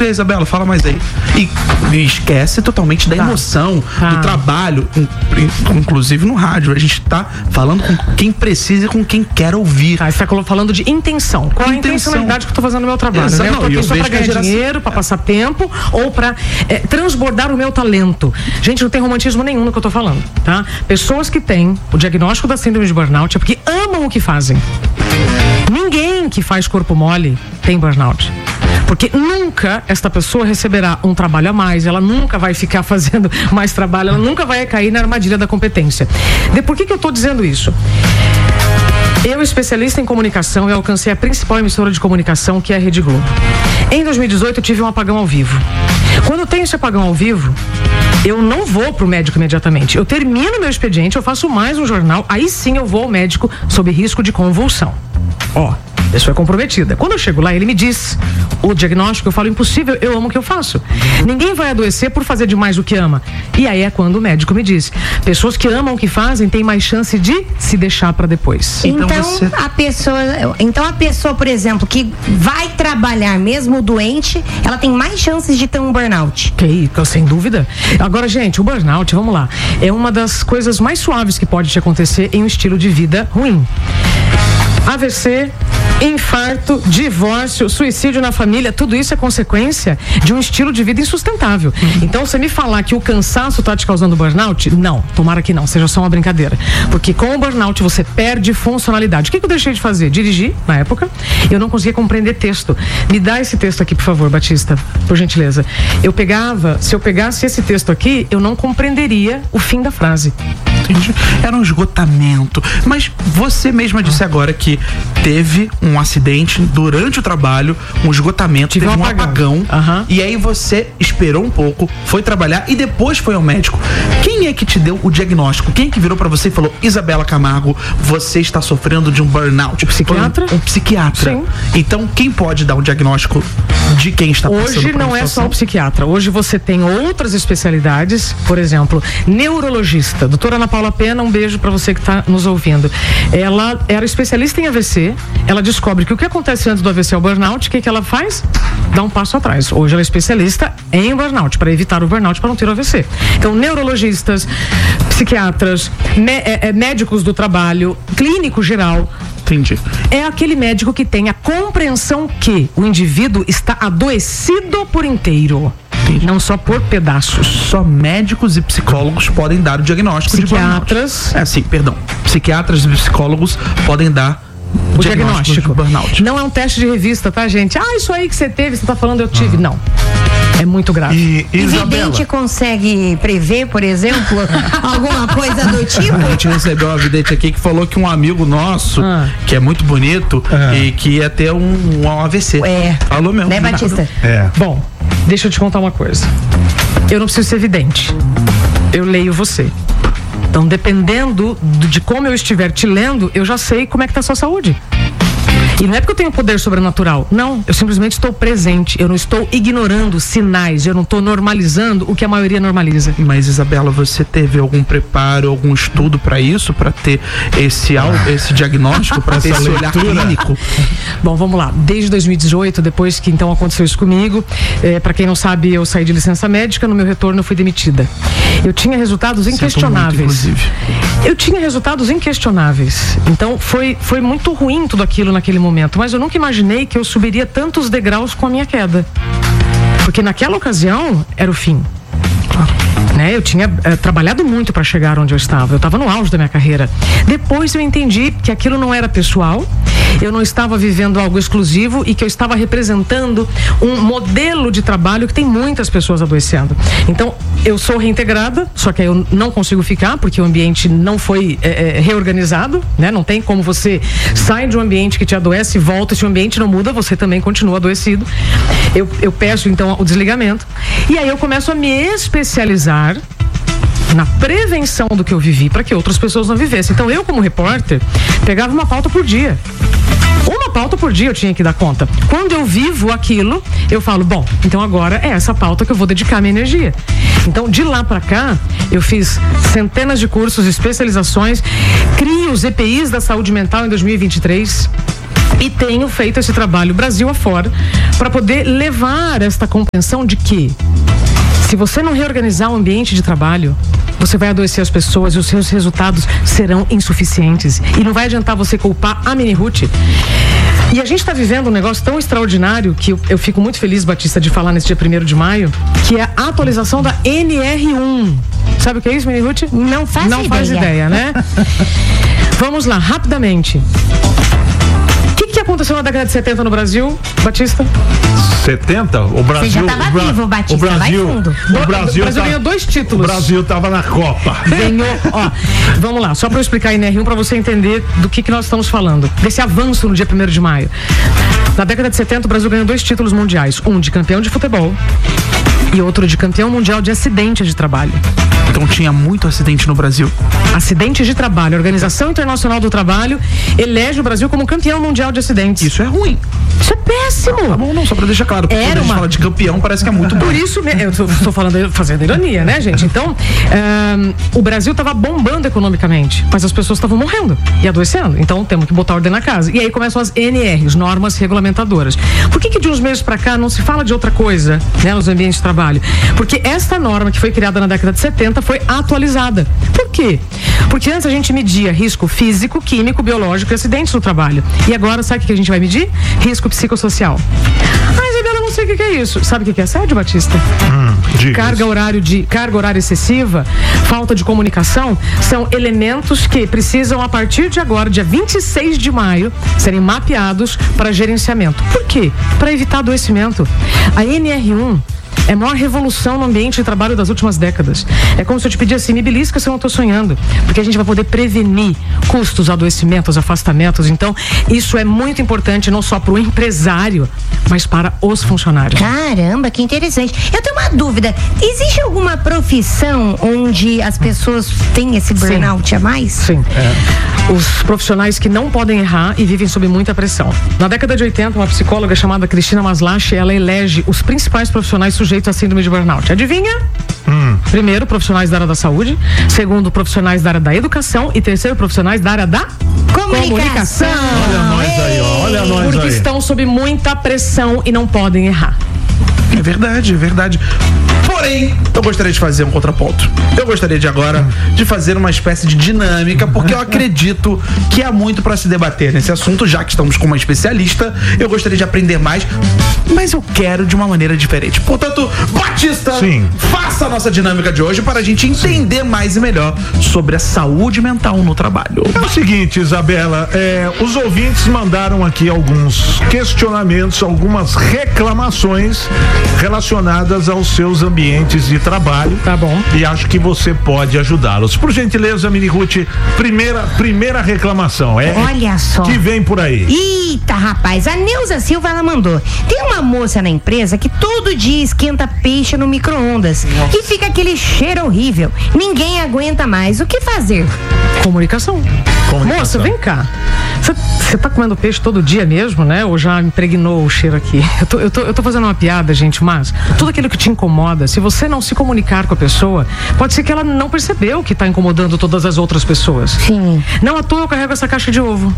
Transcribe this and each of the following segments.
que é, Isabela? Fala mais aí. E esquece totalmente da emoção, do trabalho, inclusive no rádio. A gente tá falando com quem precisa e com quem quer ouvir. Você tá falando de intenção. Qual a intencionalidade que eu tô fazendo no meu trabalho? Né? Eu tô aqui só pra ganhar dinheiro, pra passar tempo ou pra transbordar o meu talento. Gente, não tem romantismo nenhum no que eu tô falando, tá? Pessoas que têm o diagnóstico da síndrome de burnout é porque amam o que fazem. Ninguém que faz corpo mole tem burnout. Porque nunca esta pessoa receberá um trabalho a mais, ela nunca vai ficar fazendo mais trabalho, ela nunca vai cair na armadilha da competência. Por que eu estou dizendo isso? Eu, especialista em comunicação, eu alcancei a principal emissora de comunicação, que é a Rede Globo. Em 2018 eu tive um apagão ao vivo. Quando eu tenho esse apagão ao vivo, eu não vou pro médico imediatamente. Eu termino meu expediente, eu faço mais um jornal, aí sim eu vou ao médico sob risco de convulsão. Pessoa é comprometida. Quando eu chego lá, ele me diz o diagnóstico, eu falo, impossível, eu amo o que eu faço. Ninguém vai adoecer por fazer demais o que ama. E aí é quando o médico me diz, pessoas que amam o que fazem têm mais chance de se deixar para depois. Então a pessoa, por exemplo, que vai trabalhar mesmo doente, ela tem mais chances de ter um burnout. Sem dúvida. Agora, gente, o burnout, vamos lá, é uma das coisas mais suaves que pode te acontecer em um estilo de vida ruim. AVC, infarto, divórcio, suicídio na família, tudo isso é consequência de um estilo de vida insustentável. Então, você me falar que o cansaço está te causando burnout? Não, tomara que não, seja só uma brincadeira. Porque com o burnout você perde funcionalidade. O que eu deixei de fazer? Dirigir, na época, eu não conseguia compreender texto. Me dá esse texto aqui, por favor, Batista, por gentileza. Se eu pegasse esse texto aqui, eu não compreenderia o fim da frase. Entendi. Era um esgotamento. Mas você mesma disse agora que teve um acidente durante o trabalho, um esgotamento, teve um apagão. E aí você esperou um pouco, foi trabalhar e depois foi ao médico. Quem é que te deu o diagnóstico? Quem é que virou pra você e falou, Isabela Camargo, você está sofrendo de um burnout? Psiquiatra? Um psiquiatra. Sim. Então, quem pode dar um diagnóstico de quem está passando por Hoje não é só o psiquiatra. Hoje você tem outras especialidades, por exemplo, neurologista. Doutora Ana Paula Pena, um beijo pra você que está nos ouvindo. Ela era especialista em AVC, ela descobre que o que acontece antes do AVC é o burnout, o que ela faz? Dá um passo atrás. Hoje ela é especialista em burnout, para evitar o burnout, para não ter o AVC. Então, neurologistas, psiquiatras, médicos do trabalho, clínico geral. Entendi. É aquele médico que tem a compreensão que o indivíduo está adoecido por inteiro. Entendi. Não só por pedaços. Só médicos e psicólogos podem dar o diagnóstico de burnout. Psiquiatras e psicólogos podem dar o diagnóstico de burnout. Não é um teste de revista, tá, gente? Isso aí que você teve, você tá falando, eu tive. Não. É muito grave. E vidente consegue prever, por exemplo, alguma coisa do tipo? A gente recebeu uma vidente aqui que falou que um amigo nosso, que é muito bonito, e que ia ter um AVC. Falou mesmo. Né, Batista? Bom, deixa eu te contar uma coisa. Eu não preciso ser vidente. Eu leio você. Então, dependendo de como eu estiver te lendo, eu já sei como é que tá a sua saúde. E não é porque eu tenho poder sobrenatural. Não, eu simplesmente estou presente. Eu não estou ignorando sinais. Eu não estou normalizando o que a maioria normaliza. Mas, Isabela, você teve algum preparo, algum estudo para isso? Para ter esse diagnóstico, para ter esse olhar clínico? Bom, vamos lá. Desde 2018, depois que então aconteceu isso comigo, para quem não sabe, eu saí de licença médica. No meu retorno, eu fui demitida. Eu tinha resultados inquestionáveis. Eu tinha resultados inquestionáveis. Então, foi muito ruim tudo aquilo naquele momento. Mas eu nunca imaginei que eu subiria tantos degraus com a minha queda. Porque naquela ocasião, era o fim. Né? Eu tinha trabalhado muito para chegar onde eu estava. Eu estava no auge da minha carreira. Depois eu entendi que aquilo não era pessoal. Eu não estava vivendo algo exclusivo e que eu estava representando um modelo de trabalho que tem muitas pessoas adoecendo. Então, eu sou reintegrada, só que eu não consigo ficar porque o ambiente não foi reorganizado, né? Não tem como você sair de um ambiente que te adoece e volta. Se o ambiente não muda, você também continua adoecido. Eu peço, então, o desligamento. E aí eu começo a me especializar na prevenção do que eu vivi para que outras pessoas não vivessem. Então, eu, como repórter, pegava uma pauta por dia. Uma pauta por dia eu tinha que dar conta. Quando eu vivo aquilo, eu falo, bom, então agora é essa pauta que eu vou dedicar minha energia. Então, de lá pra cá, eu fiz centenas de cursos, especializações, crio os EPIs da saúde mental em 2023. E tenho feito esse trabalho Brasil afora para poder levar esta compreensão de que se você não reorganizar o ambiente de trabalho, você vai adoecer as pessoas e os seus resultados serão insuficientes. E não vai adiantar você culpar a Minihood. E a gente está vivendo um negócio tão extraordinário que eu fico muito feliz, Batista, de falar nesse dia 1º de maio, que é a atualização da NR1. Sabe o que é isso, Minihood? Não faz ideia, né? Vamos lá, rapidamente. O que aconteceu na década de 70 no Brasil, Batista? 70? O Brasil. Você já estava vivo, Batista. O Brasil, vai fundo. O Brasil ganhou 2 títulos. O Brasil estava na Copa. Ganhou. Ó, vamos lá, só para eu explicar a NR1 para você entender do que nós estamos falando. Desse avanço no dia 1º de maio. Na década de 70, o Brasil ganhou 2 títulos mundiais. Um de campeão de futebol e outro de campeão mundial de acidentes de trabalho. Então tinha muito acidente no Brasil. Acidentes de trabalho. A Organização Internacional do Trabalho elege o Brasil como campeão mundial de acidentes. Isso é ruim. Isso é péssimo. Tá bom, não, só pra deixar claro. Porque quando a gente fala de campeão, parece que é muito bom. Por isso, eu estou fazendo ironia, né, gente? Então, o Brasil estava bombando economicamente, mas as pessoas estavam morrendo e adoecendo. Então, temos que botar ordem na casa. E aí começam as NRs, normas regulamentadoras. Por que de uns meses pra cá não se fala de outra coisa, né, nos ambientes de trabalho? Porque esta norma que foi criada na década de 70 foi atualizada. Por quê? Porque antes a gente media risco físico, químico, biológico e acidentes no trabalho. E agora, sabe o que a gente vai medir? Risco psicossocial. Isabela, eu não sei o que é isso. Sabe o que é assédio, Batista? Carga horária excessiva, falta de comunicação, são elementos que precisam, a partir de agora, dia 26 de maio, serem mapeados para gerenciamento. Por quê? Para evitar adoecimento. A NR1 é a maior revolução no ambiente de trabalho das últimas décadas. É como se eu te pedisse assim, me belisca se eu não estou sonhando, porque a gente vai poder prevenir custos, adoecimentos, afastamentos. Então, isso é muito importante não só para o empresário, mas para os funcionários. Caramba, que interessante. Eu tenho uma dúvida. Existe alguma profissão onde as pessoas têm esse burnout a mais? Sim. Os profissionais que não podem errar e vivem sob muita pressão. Na década de 80, uma psicóloga chamada Cristina Maslach, ela elege os principais profissionais sujeitos à síndrome de burnout. Adivinha? Primeiro, profissionais da área da saúde. Segundo, profissionais da área da educação. E terceiro, profissionais da área da comunicação. Olha nós aí, ó. Olha nós aí. Porque estão sob muita pressão e não podem errar. É verdade, é verdade. Porém, eu gostaria de fazer um contraponto. Eu gostaria de agora de fazer uma espécie de dinâmica, porque eu acredito que há muito para se debater nesse assunto, já que estamos com uma especialista. Eu gostaria de aprender mais, mas eu quero de uma maneira diferente. Portanto, Batista, faça a nossa dinâmica de hoje para a gente entender mais e melhor sobre a saúde mental no trabalho. É o seguinte, Isabela, os ouvintes mandaram aqui alguns questionamentos, algumas reclamações relacionadas aos seus ambientes de trabalho. Tá bom. E acho que você pode ajudá-los. Por gentileza, Minihood, primeira reclamação. Olha só. Que vem por aí. Eita, rapaz, a Neuza Silva, ela mandou. Tem uma moça na empresa que todo dia esquenta peixe no micro-ondas. E fica aquele cheiro horrível. Ninguém aguenta mais. O que fazer? Comunicação. Moça, vem cá. Você tá comendo peixe todo dia mesmo, né? Ou já impregnou o cheiro aqui? Eu tô fazendo uma piada, gente, mas tudo aquilo que te incomoda, se você não se comunicar com a pessoa, pode ser que ela não percebeu que tá incomodando todas as outras pessoas. Sim. Não à toa eu carrego essa caixa de ovo.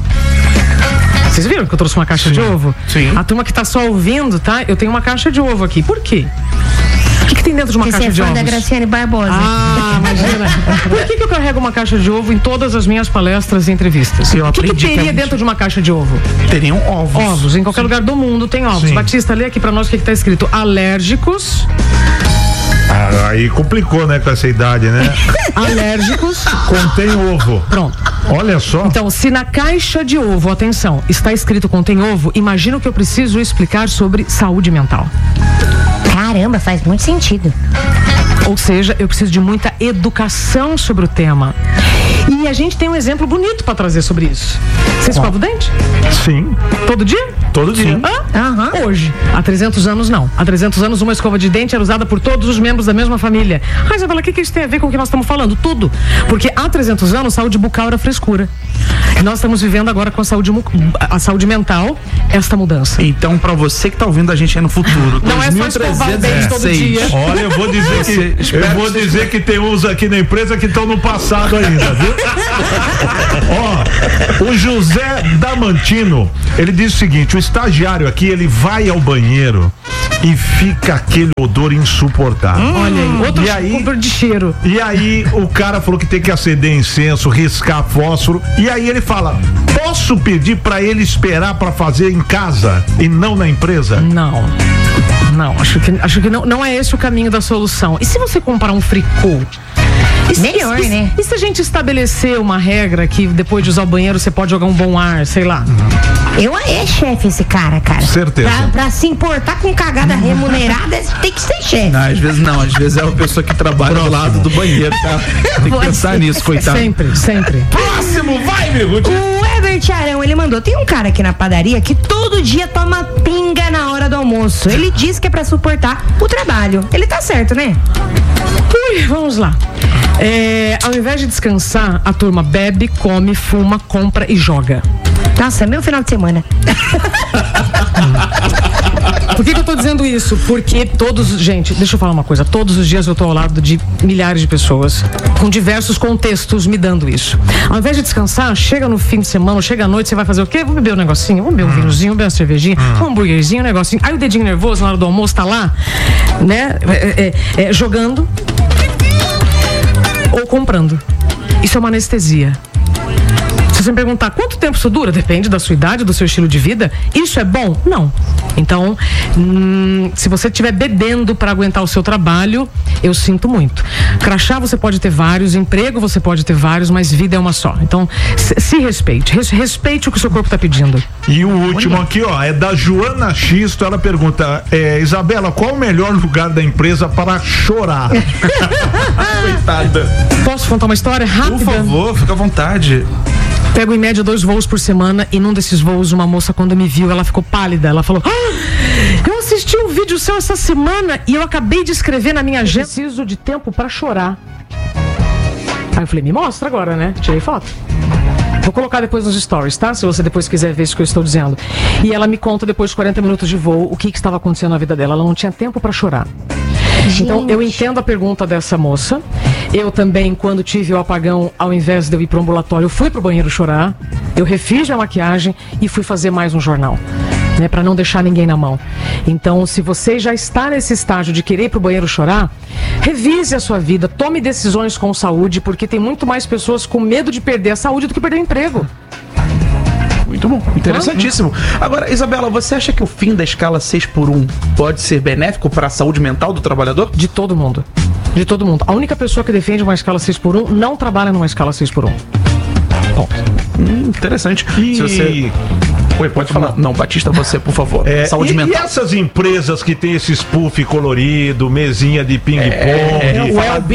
Vocês viram que eu trouxe uma caixa de ovo? Sim. A turma que tá só ouvindo, tá? Eu tenho uma caixa de ovo aqui. Por quê? O que tem dentro de uma caixa de ovos? Você é fã da Graciane Barbosa. Ah, imagina. Por que eu carrego uma caixa de ovo em todas as minhas palestras e entrevistas? O que teria dentro de uma caixa de ovo? Teriam ovos. Ovos. Em qualquer lugar do mundo tem ovos. Sim. Batista, lê aqui pra nós o que tá escrito. Alérgicos. Aí complicou, né, com essa idade, né? Alérgicos. Contém ovo. Pronto. Olha só. Então, se na caixa de ovo, atenção, está escrito contém ovo, imagina o que eu preciso explicar sobre saúde mental. Caramba, faz muito sentido. Ou seja, eu preciso de muita educação sobre o tema. E a gente tem um exemplo bonito para trazer sobre isso. Você escova o dente? Sim. Todo dia? Todo dia. Hoje. Há 300 anos, não. Há 300 anos, uma escova de dente era usada por todos os membros da mesma família. Ah, Isabela, o que isso tem a ver com o que nós estamos falando? Tudo. Porque há 300 anos, saúde bucal era frescura. E nós estamos vivendo agora com a saúde mental, esta mudança. Então, para você que tá ouvindo a gente aí no futuro, não é só escovar o dente todo dia. Olha, eu vou dizer que Eu vou dizer que tem uns aqui na empresa que estão no passado ainda, viu? Ó, o José Damantino, ele diz o seguinte: o estagiário aqui, ele vai ao banheiro e fica aquele odor insuportável. Olha aí, outro odor de cheiro. E aí o cara falou que tem que acender incenso, riscar fósforo, e aí ele fala: posso pedir pra ele esperar pra fazer em casa e não na empresa? Não, acho que não é esse o caminho da solução. E se você comprar um fricô? Melhor, né? E se a gente estabelecer uma regra que depois de usar o banheiro você pode jogar um bom ar, sei lá? É chefe esse cara. Certeza. Pra se importar com cagada remunerada, tem que ser chefe. Não, às vezes é uma pessoa que trabalha do lado do banheiro, tá? Tem que pensar nisso, coitado. Sempre. Próximo, vai, Miruti. O Herbert Arão, ele mandou: tem um cara aqui na padaria que todo dia toma pinga na hora do almoço. Ele diz que é pra suportar o trabalho. Ele tá certo, né? Vamos lá. Ao invés de descansar, a turma bebe, come, fuma, compra e joga. Nossa, é meu final de semana. Por que eu tô dizendo isso? Porque gente, deixa eu falar uma coisa. Todos os dias eu tô ao lado de milhares de pessoas com diversos contextos me dando isso. Ao invés de descansar, chega no fim de semana, chega à noite, você vai fazer o quê? Vamos beber um negocinho, vamos beber um vinhozinho, vamos beber uma cervejinha, um hambúrguerzinho, um negocinho. Aí o dedinho nervoso na hora do almoço tá lá, né? Jogando ou comprando. Isso é uma anestesia. Se você me perguntar quanto tempo isso dura, depende da sua idade, do seu estilo de vida. Isso é bom? Não. Então, se você estiver bebendo para aguentar o seu trabalho, eu sinto muito. Crachá você pode ter vários, emprego você pode ter vários, mas vida é uma só. Então, se respeite. Respeite o que o seu corpo está pedindo. E o último aqui, ó, é da Joana Xisto. Ela pergunta: Isabela, qual o melhor lugar da empresa para chorar? Coitada. Posso contar uma história rápida? Por favor, fica à vontade. Pego em média 2 voos por semana e num desses voos uma moça, quando me viu, ela ficou pálida. Ela falou: eu assisti um vídeo seu essa semana e eu acabei de escrever na minha agenda: preciso de tempo pra chorar. Aí eu falei: me mostra agora, né? Tirei foto. Vou colocar depois nos stories, tá? Se você depois quiser ver isso que eu estou dizendo. E ela me conta, depois de 40 minutos de voo, o que estava acontecendo na vida dela. Ela não tinha tempo pra chorar. Então, eu entendo a pergunta dessa moça. Eu também, quando tive o apagão, ao invés de eu ir para o ambulatório, eu fui para o banheiro chorar. Eu refiz a maquiagem e fui fazer mais um jornal, né, para não deixar ninguém na mão. Então, se você já está nesse estágio de querer ir para o banheiro chorar, revise a sua vida, tome decisões com saúde, porque tem muito mais pessoas com medo de perder a saúde do que perder o emprego. Muito bom, interessantíssimo. Agora, Isabela, você acha que o fim da escala 6x1 pode ser benéfico para a saúde mental do trabalhador? De todo mundo. De todo mundo. A única pessoa que defende uma escala 6x1 não trabalha numa escala 6x1. Bom, interessante. E... Se você... Oi, pode falar. Não, Batista, você, por favor. Saúde mental. E essas empresas que tem esse puff colorido, mesinha de ping-pong,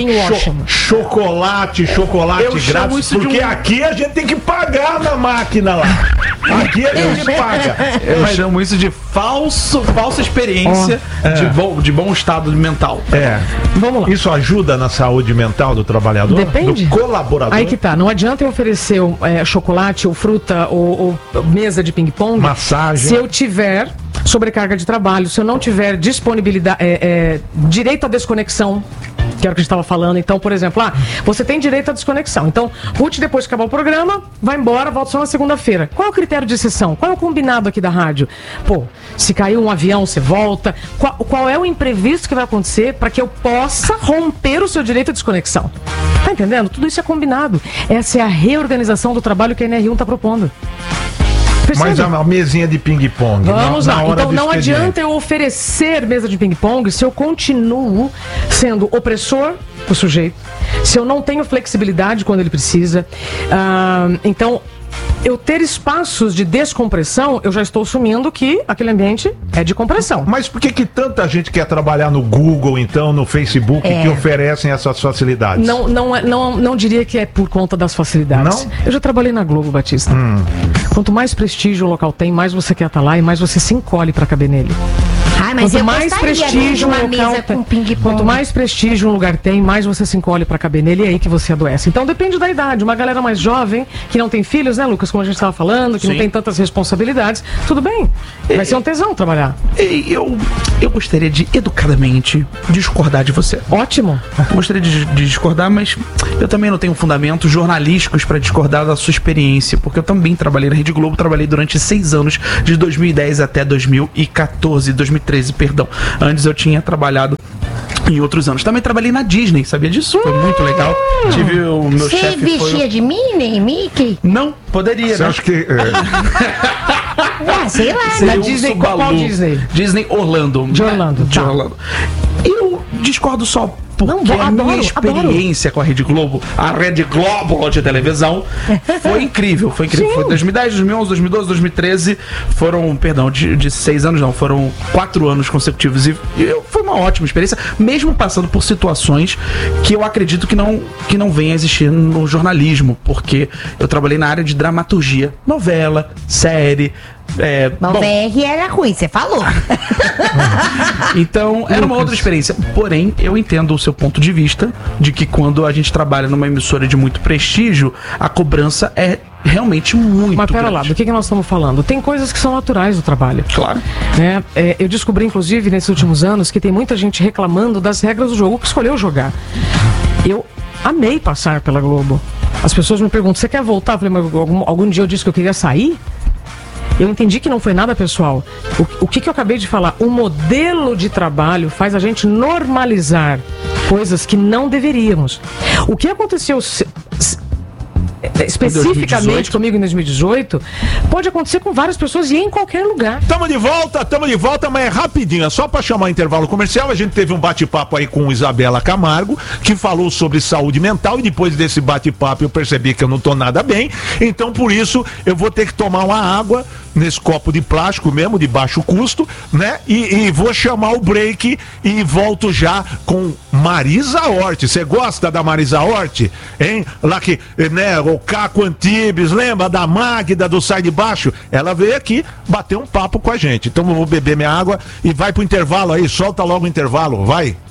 chocolate grátis, porque aqui a gente tem que pagar na máquina lá. Aqui a gente paga. Eu chamo isso de falsa experiência de bom estado mental. Vamos lá. Isso ajuda na saúde mental do trabalhador? Depende. Do colaborador? Aí que tá. Não adianta eu oferecer chocolate ou fruta ou mesa de ping-pong, massagem, se eu tiver sobrecarga de trabalho, se eu não tiver disponibilidade, direito à desconexão, que era o que a gente estava falando. Então, por exemplo, você tem direito à desconexão. Então, Ruth, depois de acabar o programa, vai embora, volta só na segunda-feira. Qual é o critério de exceção? Qual é o combinado aqui da rádio? Pô, se caiu um avião, você volta. Qual é o imprevisto que vai acontecer para que eu possa romper o seu direito à desconexão? Tá entendendo? Tudo isso é combinado. Essa é a reorganização do trabalho que a NR1 está propondo. Percebe? Mas a mesinha de ping-pong. Vamos lá. Então não adianta eu oferecer mesa de ping-pong se eu continuo sendo opressor pro sujeito, se eu não tenho flexibilidade quando ele precisa. Então, eu ter espaços de descompressão, eu já estou assumindo que aquele ambiente é de compressão. Mas por que tanta gente quer trabalhar no Google, então, no Facebook, que oferecem essas facilidades? Não diria que é por conta das facilidades. Não? Eu já trabalhei na Globo, Batista. Quanto mais prestígio o local tem, mais você quer estar lá e mais você se encolhe para caber nele. mas quanto mais prestígio um local tem, quanto mais prestígio um lugar tem, mais você se encolhe pra caber nele, e é aí que você adoece. Então depende da idade. Uma galera mais jovem, que não tem filhos, né, Lucas, como a gente estava falando, que não tem tantas responsabilidades, tudo bem. Vai ser um tesão trabalhar. Eu gostaria de, educadamente, discordar de você. Ótimo. Gostaria de discordar, mas eu também não tenho fundamentos jornalísticos para discordar da sua experiência, porque eu também trabalhei na Rede Globo, trabalhei durante 6 anos, de 2010 até 2013, perdão. Antes eu tinha trabalhado em outros anos. Também trabalhei na Disney, sabia disso? Foi muito legal. Tive o meu chefe. Você vestia de Minnie, Mickey? Não, poderia. Você acha que... sei lá. Na Disney, qual Disney? Disney Orlando. De Orlando. De Orlando. Eu discordo só porque a minha experiência com a Rede Globo, a Rede Globo de televisão, foi incrível. Foi incrível. Sim. Foi 2010, 2011, 2012, 2013. Foram, perdão, de 6 anos não, foram 4 anos consecutivos. E foi uma ótima experiência, mesmo passando por situações que eu acredito que não venha a existir no jornalismo, porque eu trabalhei na área de dramaturgia, novela, série. Mas o VR era ruim, você falou. Então, era uma outra experiência. Porém, eu entendo o seu ponto de vista de que quando a gente trabalha numa emissora de muito prestígio, a cobrança é realmente muito Mas pera grande. lá, do que nós estamos falando? Tem coisas que são naturais do trabalho. Claro. Eu descobri, inclusive, nesses últimos anos, que tem muita gente reclamando das regras do jogo que escolheu jogar. Eu amei passar pela Globo. As pessoas me perguntam, você quer voltar? Eu falei, mas algum dia eu disse que eu queria sair? Eu entendi que não foi nada pessoal. O que eu acabei de falar? O modelo de trabalho faz a gente normalizar coisas que não deveríamos. O que aconteceu especificamente comigo em 2018 pode acontecer com várias pessoas e em qualquer lugar. Tamo de volta, mas é rapidinho, é só pra chamar intervalo comercial. A gente teve um bate-papo aí com Isabela Camargo, que falou sobre saúde mental, e depois desse bate-papo eu percebi que eu não tô nada bem, então por isso eu vou ter que tomar uma água nesse copo de plástico mesmo, de baixo custo, né? E vou chamar o break e volto já com Marisa Hort. Você gosta da Marisa Hort? Hein? Lá que, né, o Caco Antibes, lembra da Magda do Sai de Baixo? Ela veio aqui bater um papo com a gente. Então eu vou beber minha água e vai pro intervalo aí, solta logo o intervalo, vai.